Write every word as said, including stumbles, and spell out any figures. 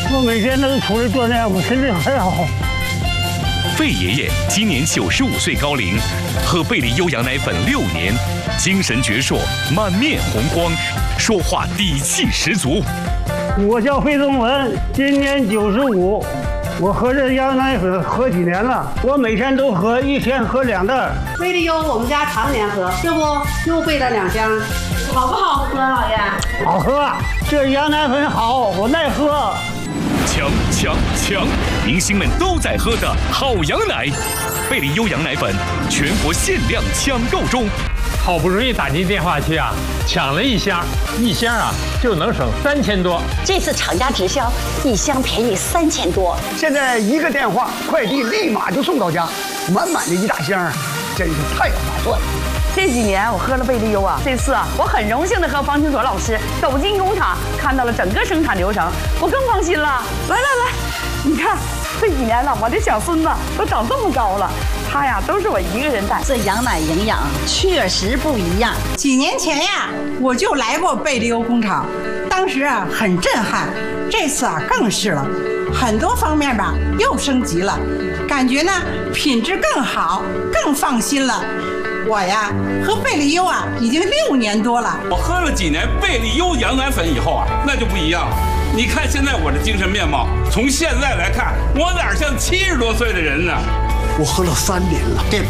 我每天都出来锻炼，我身体很好。 费爷爷今年九十五岁高龄，喝贝利优羊奶粉六年，精神矍铄，满面红光，说话底气十足。 我叫费宗文，今年九十五，我喝这羊奶粉喝几年了，我每天都喝，一天喝两袋。 贝利优我们家常年喝，这不又备了两箱，好不好喝，老爷？ 好喝，这羊奶粉好，我耐喝。 强强强！明星们都在喝的好羊奶，贝利优羊奶粉全国限量抢购中。 好不容易打进电话去啊，抢了一箱，一箱啊就能省三千多。 这次厂家直销，一箱便宜三千多。 现在一个电话，快递立马就送到家，满满的一大箱，真是太划算了。 这几年我喝了贝利优啊，这次啊，我很荣幸的和方清所老师走进工厂，看到了整个生产流程，我更放心了。来来来，你看这几年了，我这小孙子都长这么高了，他呀都是我一个人带。 这羊奶营养确实不一样。 几年前呀，我就来过贝利优工厂，当时啊很震撼，这次啊更是了，很多方面吧又升级了，感觉呢品质更好，更放心了。我呀，喝贝利优啊，已经六年多了。 我喝了几年贝利优羊奶粉以后啊，那就不一样了。你看现在我的精神面貌，从现在来看，我哪像七十多岁的人呢？ 我喝了三年了，这